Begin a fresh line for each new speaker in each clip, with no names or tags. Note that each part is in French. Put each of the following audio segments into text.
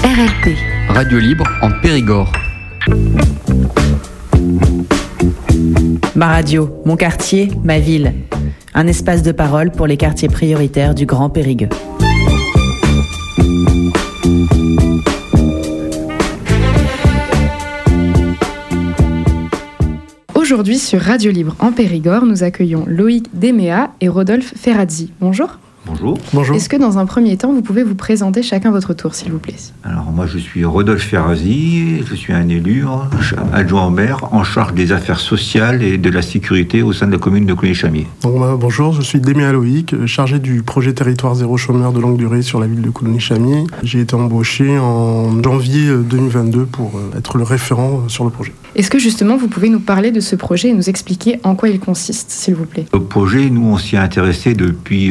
RLP.
Radio libre en Périgord.
Ma radio, mon quartier, ma ville. Un espace de parole pour les quartiers prioritaires du Grand Périgueux.
Aujourd'hui sur Radio Libre en Périgord, nous accueillons Loïc Déméa et Rodolphe Ferrazzi. Bonjour.
Bonjour.
Bonjour.
Est-ce que dans un premier temps, vous pouvez vous présenter chacun votre tour, s'il vous plaît ?
Alors moi je suis Rodolphe Ferrazzi, je suis un élu adjoint au maire en charge des affaires sociales et de la sécurité au sein de la commune de Coulonges-Chamiers.
Donc, bonjour, je suis Déméa Loïc, chargé du projet territoire zéro chômeur de longue durée sur la ville de Coulonges-Chamiers. J'ai été embauché en janvier 2022 pour être le référent sur le projet.
Est-ce que justement vous pouvez nous parler de ce projet et nous expliquer en quoi il consiste, s'il vous plaît ?
Le projet, nous on s'y est intéressé depuis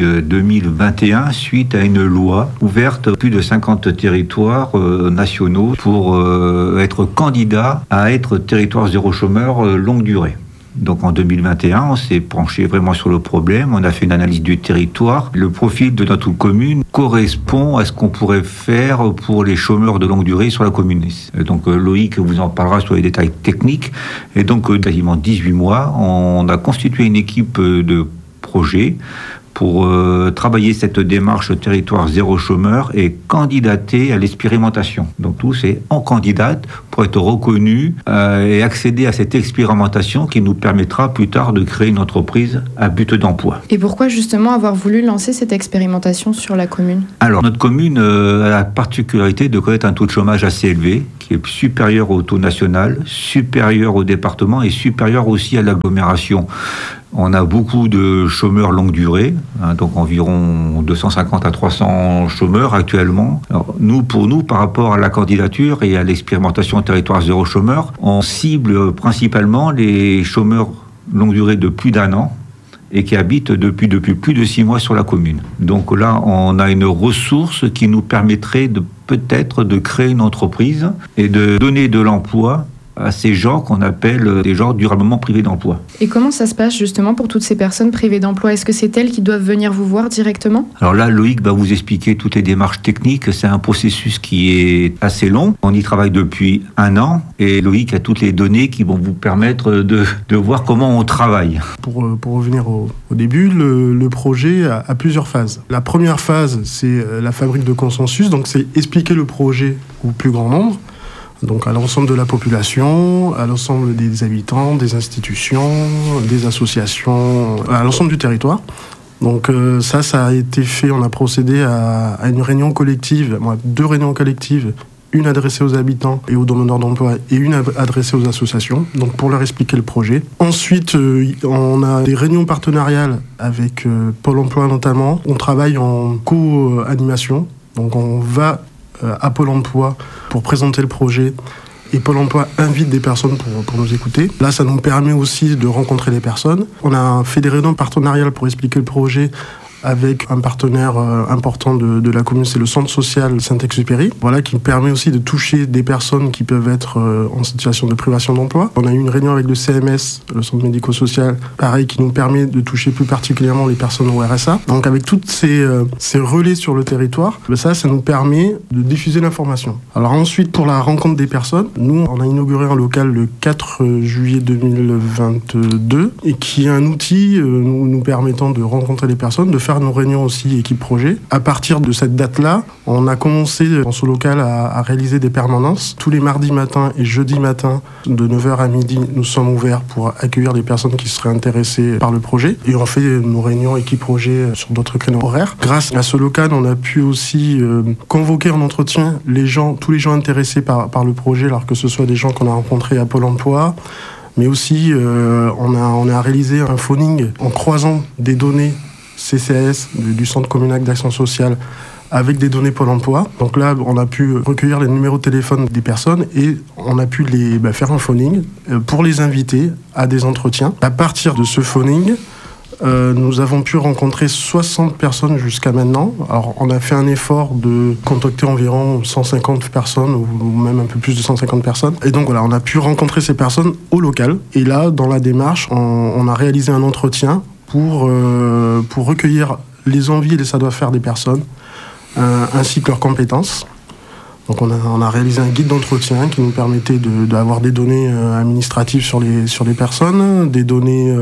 2021 suite à une loi ouverte à plus de 50 territoires nationaux pour être candidat à être territoire zéro chômeur longue durée. Donc en 2021, on s'est penché vraiment sur le problème, on a fait une analyse du territoire. Le profil de notre commune correspond à ce qu'on pourrait faire pour les chômeurs de longue durée sur la commune. Donc Loïc vous en parlera sur les détails techniques. Et donc quasiment 18 mois, on a constitué une équipe de projet pour travailler cette démarche territoire zéro chômeur et candidater à l'expérimentation. Donc tout c'est en candidate pour être reconnu et accéder à cette expérimentation qui nous permettra plus tard de créer une entreprise à but d'emploi.
Et pourquoi justement avoir voulu lancer cette expérimentation sur la commune ?
Alors notre commune a la particularité de connaître un taux de chômage assez élevé, qui est supérieur au taux national, supérieur au département et supérieur aussi à l'agglomération. On a beaucoup de chômeurs longue durée, donc environ 250 à 300 chômeurs actuellement. Alors, pour nous, par rapport à la candidature et à l'expérimentation territoire zéro chômeur, on cible principalement les chômeurs longue durée de plus d'1 an et qui habitent depuis plus de 6 mois sur la commune. Donc là, on a une ressource qui nous permettrait peut-être de créer une entreprise et de donner de l'emploi à ces gens qu'on appelle des gens durablement privés d'emploi.
Et comment ça se passe justement pour toutes ces personnes privées d'emploi ? Est-ce que c'est elles qui doivent venir vous voir directement ?
Alors là, Loïc va vous expliquer toutes les démarches techniques. C'est un processus qui est assez long. On y travaille depuis 1 an et Loïc a toutes les données qui vont vous permettre de voir comment on travaille.
Pour revenir au début, le projet a plusieurs phases. La première phase, c'est la fabrique de consensus, donc c'est expliquer le projet au plus grand nombre. Donc à l'ensemble de la population, à l'ensemble des habitants, des institutions, des associations, à l'ensemble du territoire. Donc ça a été fait, on a procédé à une réunion collective, 2 réunions collectives, une adressée aux habitants et aux demandeurs d'emploi et une adressée aux associations, donc pour leur expliquer le projet. Ensuite, on a des réunions partenariales avec Pôle emploi notamment. On travaille en co-animation, donc on va à Pôle emploi pour présenter le projet et Pôle emploi invite des personnes pour nous écouter. Là, ça nous permet aussi de rencontrer les personnes. On a fait des réunions partenariales pour expliquer le projet avec un partenaire important de la commune, c'est le centre social Saint-Exupéry, qui permet aussi de toucher des personnes qui peuvent être en situation de privation d'emploi. On a eu une réunion avec le CMS, le centre médico-social, pareil, qui nous permet de toucher plus particulièrement les personnes au RSA. Donc avec toutes ces relais sur le territoire, ça nous permet de diffuser l'information. Alors ensuite, pour la rencontre des personnes, nous, on a inauguré un local le 4 juillet 2022 et qui est un outil nous permettant de rencontrer les personnes, de faire nos réunions aussi équipe projet. À partir de cette date-là, on a commencé dans ce local à réaliser des permanences. Tous les mardis matins et jeudis matins, de 9h à midi, nous sommes ouverts pour accueillir les personnes qui seraient intéressées par le projet. Et on fait nos réunions équipe projet sur d'autres créneaux horaires. Grâce à ce local, on a pu aussi convoquer en entretien tous les gens intéressés par le projet, alors que ce soit des gens qu'on a rencontrés à Pôle emploi, mais aussi on a réalisé un phoning en croisant des données CCAS, du Centre communal d'action sociale, avec des données Pôle emploi. Donc là, on a pu recueillir les numéros de téléphone des personnes et on a pu faire un phoning pour les inviter à des entretiens. À partir de ce phoning, nous avons pu rencontrer 60 personnes jusqu'à maintenant. Alors, on a fait un effort de contacter environ 150 personnes, ou même un peu plus de 150 personnes. Et donc, on a pu rencontrer ces personnes au local. Et là, dans la démarche, on a réalisé un entretien pour recueillir les envies et les savoir-faire des personnes, ainsi que leurs compétences. Donc on a réalisé un guide d'entretien qui nous permettait d'avoir des données administratives sur les personnes, des données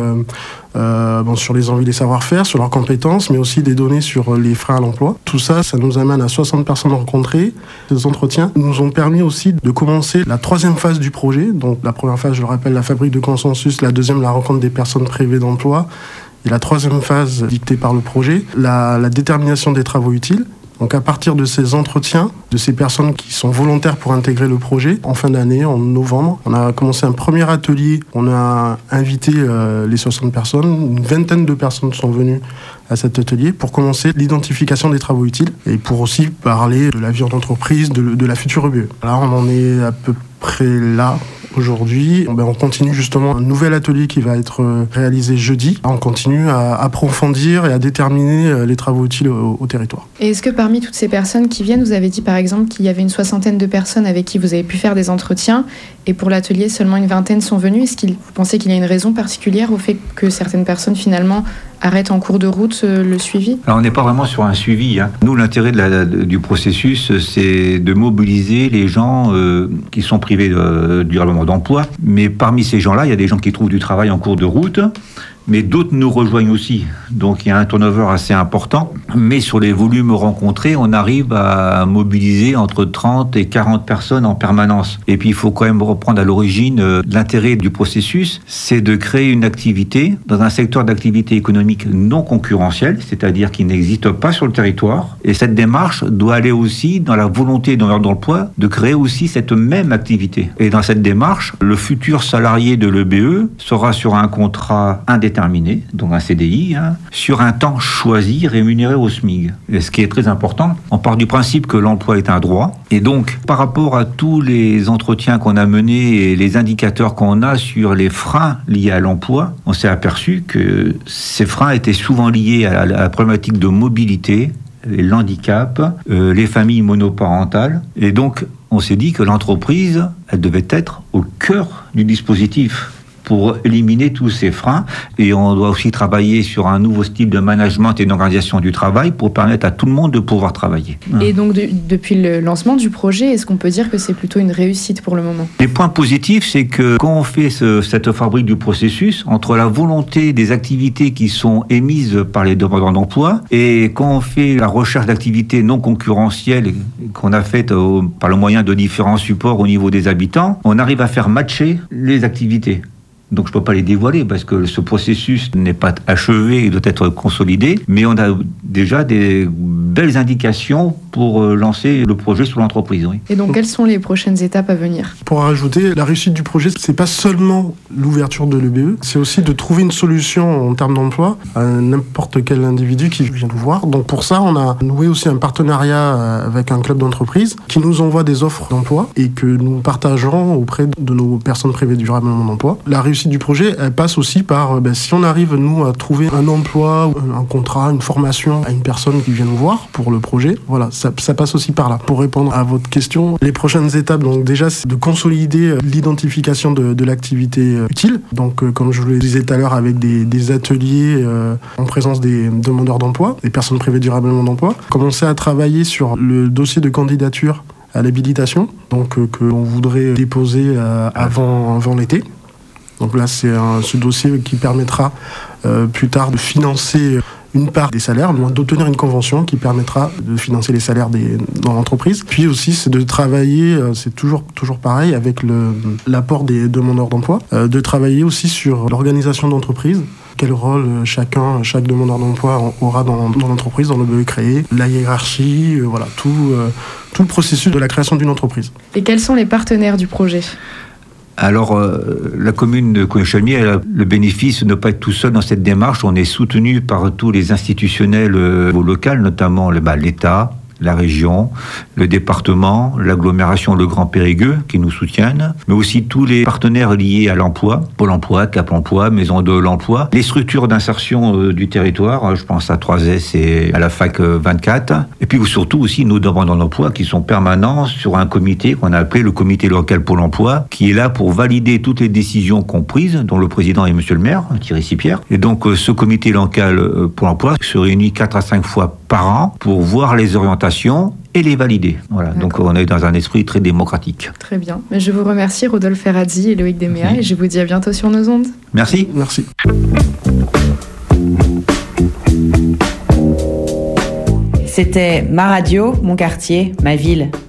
sur les envies, les savoir-faire, sur leurs compétences, mais aussi des données sur les freins à l'emploi. Tout ça, ça nous amène à 60 personnes rencontrées. Ces entretiens nous ont permis aussi de commencer la 3e phase du projet. Donc la première phase, je le rappelle, la fabrique de consensus, la 2e, la rencontre des personnes privées d'emploi, et la 3e phase dictée par le projet, la détermination des travaux utiles. Donc à partir de ces entretiens, de ces personnes qui sont volontaires pour intégrer le projet, en fin d'année, en novembre, on a commencé un premier atelier. On a invité les 60 personnes. Une vingtaine de personnes sont venues à cet atelier pour commencer l'identification des travaux utiles et pour aussi parler de la vie en entreprise, de la future EBE. Là, on en est à peu près là. Aujourd'hui, on continue justement un nouvel atelier qui va être réalisé jeudi. On continue à approfondir et à déterminer les travaux utiles au territoire.
Et est-ce que parmi toutes ces personnes qui viennent, vous avez dit par exemple qu'il y avait une 60aine de personnes avec qui vous avez pu faire des entretiens et pour l'atelier, seulement une 20aine sont venues. Est-ce que vous pensez qu'il y a une raison particulière au fait que certaines personnes finalement arrêtent en cours de route le suivi ?
Alors on n'est pas vraiment sur un suivi. Nous, l'intérêt du processus, c'est de mobiliser les gens qui sont privés durablement d'emploi. Mais parmi ces gens-là, il y a des gens qui trouvent du travail en cours de route, mais d'autres nous rejoignent aussi. Donc il y a un turnover assez important. Mais sur les volumes rencontrés, on arrive à mobiliser entre 30 et 40 personnes en permanence. Et puis il faut quand même reprendre à l'origine l'intérêt du processus, c'est de créer une activité dans un secteur d'activité économique non concurrentiel, c'est-à-dire qui n'existe pas sur le territoire. Et cette démarche doit aller aussi dans la volonté dans d'emploi de créer aussi cette même activité. Et dans cette démarche, le futur salarié de l'EBE sera sur un contrat indéterminé, donc un CDI, sur un temps choisi, rémunéré au SMIC. Et ce qui est très important, on part du principe que l'emploi est un droit. Et donc, par rapport à tous les entretiens qu'on a menés et les indicateurs qu'on a sur les freins liés à l'emploi, on s'est aperçu que ces freins étaient souvent liés à la problématique de mobilité, l'handicap, les familles monoparentales. Et donc, on s'est dit que l'entreprise, elle devait être au cœur du dispositif pour éliminer tous ces freins. Et on doit aussi travailler sur un nouveau style de management et d'organisation du travail pour permettre à tout le monde de pouvoir travailler.
Et donc, depuis le lancement du projet, est-ce qu'on peut dire que c'est plutôt une réussite pour le moment ?
Les points positifs, c'est que quand on fait cette fabrique du processus, entre la volonté des activités qui sont émises par les demandeurs d'emploi et quand on fait la recherche d'activités non concurrentielles qu'on a faites par le moyen de différents supports au niveau des habitants, on arrive à faire matcher les activités. Donc je ne peux pas les dévoiler parce que ce processus n'est pas achevé, il doit être consolidé, mais on a déjà des belles indications pour lancer le projet sur l'entreprise. Oui.
Et donc quelles sont les prochaines étapes à venir ?
Pour rajouter, la réussite du projet, c'est pas seulement l'ouverture de l'EBE, c'est aussi de trouver une solution en termes d'emploi à n'importe quel individu qui vient nous voir. Donc pour ça, on a noué aussi un partenariat avec un club d'entreprise qui nous envoie des offres d'emploi et que nous partageons auprès de nos personnes privées durablement d'emploi. La réussite du projet, elle passe aussi par, si on arrive, nous, à trouver un emploi, un contrat, une formation à une personne qui vient nous voir pour le projet, voilà, ça passe aussi par là. Pour répondre à votre question, les prochaines étapes, donc déjà, c'est de consolider l'identification de l'activité utile. Donc, comme je vous le disais tout à l'heure, avec des ateliers en présence des demandeurs d'emploi, des personnes privées durablement d'emploi, commencer à travailler sur le dossier de candidature à l'habilitation, donc que l'on voudrait déposer avant l'été. Donc là, c'est ce dossier qui permettra plus tard de financer une part des salaires, d'obtenir une convention qui permettra de financer les salaires dans l'entreprise. Puis aussi, c'est de travailler, c'est toujours pareil, avec l'apport des demandeurs d'emploi, de travailler aussi sur l'organisation d'entreprise. Quel rôle chaque demandeur d'emploi aura dans l'entreprise, dans le BE créé, la hiérarchie, voilà, tout le processus de la création d'une entreprise.
Et quels sont les partenaires du projet ?
Alors, la commune de Cogneux-Chalmiers a le bénéfice de ne pas être tout seul dans cette démarche. On est soutenu par tous les institutionnels locaux, notamment l'État, la région, le département, l'agglomération Le Grand Périgueux qui nous soutiennent, mais aussi tous les partenaires liés à l'emploi, Pôle emploi, Cap emploi, Maison de l'emploi, les structures d'insertion du territoire, je pense à 3S et à la Fac 24, et puis surtout aussi nos demandeurs d'emploi qui sont permanents sur un comité qu'on a appelé le comité local Pôle emploi, qui est là pour valider toutes les décisions comprises, dont le président est monsieur le maire, Thierry Sipierre. Et donc ce comité local Pôle emploi se réunit 4 à 5 fois par an pour voir les orientations et les valider. Voilà. Donc on est dans un esprit très démocratique.
Très bien. Mais je vous remercie Rodolphe Ferrazzi et Loïc Déméa et je vous dis à bientôt sur nos ondes.
Merci.
Merci.
C'était Ma Radio, mon quartier, ma ville.